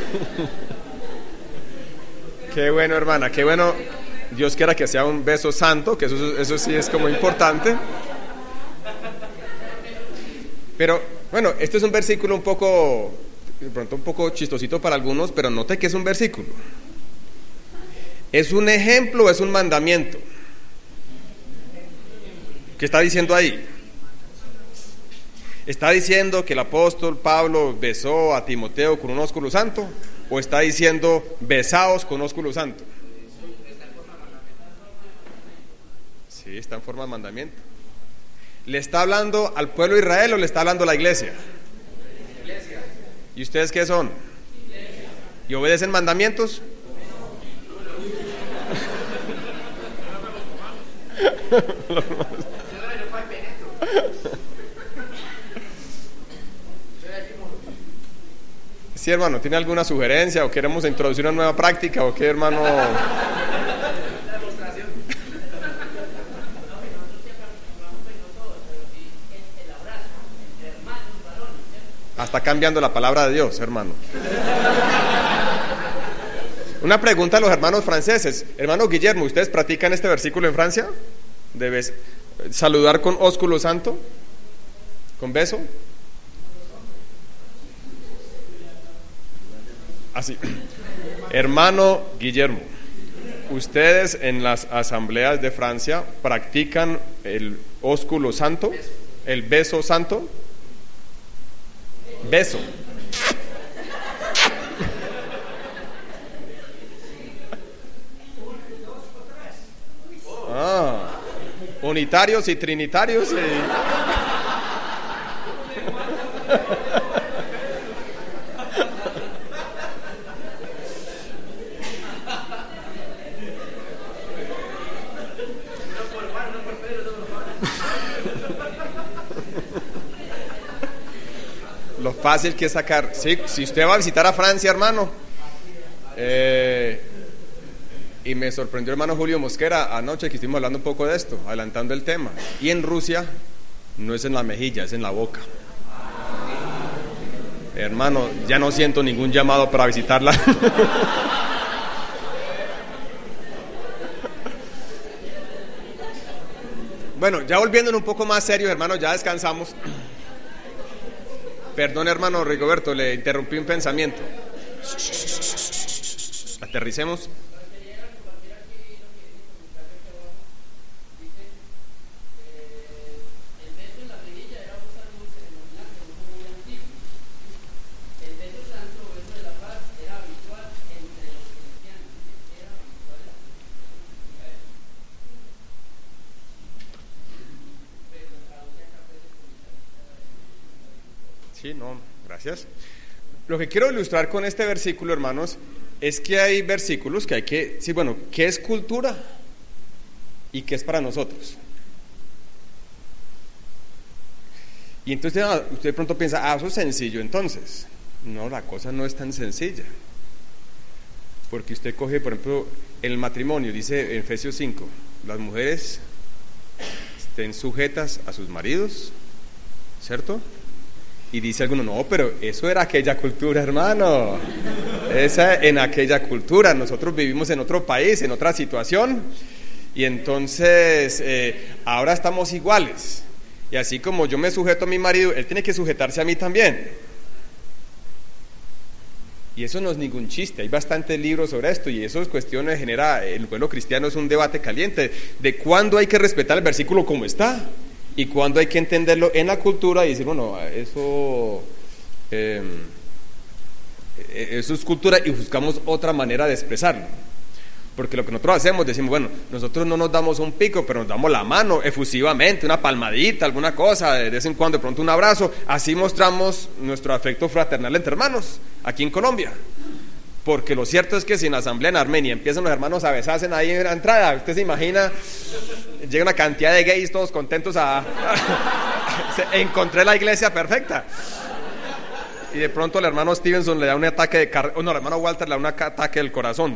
Qué bueno, hermana, qué bueno. Dios quiera que sea un beso santo, que eso sí es como importante. Pero, bueno, este es un versículo un poco, de pronto un poco chistosito para algunos, pero note que es un versículo. ¿Es un ejemplo o es un mandamiento? ¿Qué está diciendo ahí? ¿Está diciendo que el apóstol Pablo besó a Timoteo con un ósculo santo? ¿O está diciendo besaos con ósculo santo? Sí, está en forma de mandamiento. ¿Le está hablando al pueblo de Israel o le está hablando a la iglesia? ¿Y ustedes qué son? ¿Y obedecen mandamientos? Sí, hermano, ¿tiene alguna sugerencia o queremos introducir una nueva práctica o qué, hermano? Está cambiando la palabra de Dios, hermano. Una pregunta a los hermanos franceses. Hermano Guillermo, ¿ustedes practican este versículo en Francia? ¿Debes saludar con ósculo santo? ¿Con beso? Así. Hermano Guillermo, ¿ustedes en las asambleas de Francia practican el ósculo santo? ¿El beso santo? Beso. Unitarios y trinitarios. Lo fácil que es sacar. Sí, si usted va a visitar a Francia, hermano, y me sorprendió hermano Julio Mosquera anoche que estuvimos hablando un poco de esto, adelantando el tema. Y en Rusia no es en la mejilla, es en la boca. Hermano, ya no siento ningún llamado para visitarla. Bueno, ya volviendo un poco más serio, hermano, ya descansamos. Perdón, hermano Rigoberto, le interrumpí un pensamiento. Aterricemos. Sí, no, gracias. Lo que quiero ilustrar con este versículo, hermanos, es que hay versículos que hay que, sí, bueno, ¿qué es cultura y qué es para nosotros? Y entonces usted de pronto piensa, eso es sencillo entonces. No, la cosa no es tan sencilla. Porque usted coge, por ejemplo, el matrimonio, dice en Efesios 5, las mujeres estén sujetas a sus maridos, ¿cierto? Y dice alguno, no, pero eso era aquella cultura, hermano. En aquella cultura, nosotros vivimos en otro país, en otra situación, y entonces ahora estamos iguales. Y así como yo me sujeto a mi marido, él tiene que sujetarse a mí también. Y eso no es ningún chiste, hay bastantes libros sobre esto, y eso es cuestiones, genera, el pueblo cristiano es un debate caliente, de cuándo hay que respetar el versículo como está, y cuándo hay que entenderlo en la cultura y decir, bueno, eso es cultura y buscamos otra manera de expresarlo. Porque lo que nosotros hacemos, decimos, bueno, nosotros no nos damos un pico, pero nos damos la mano efusivamente, una palmadita, alguna cosa, de vez en cuando, de pronto un abrazo. Así mostramos nuestro afecto fraternal entre hermanos, aquí en Colombia. Porque lo cierto es que si en la asamblea en Armenia empiezan los hermanos a besarse ahí en la entrada, usted se imagina, llega una cantidad de gays todos contentos encontré la iglesia perfecta. Y de pronto el hermano Stevenson le da un ataque el hermano Walter le da un ataque del corazón.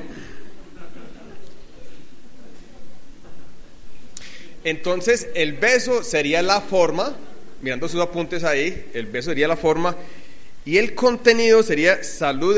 Entonces el beso sería la forma, mirando sus apuntes ahí, el beso sería la forma y el contenido sería salud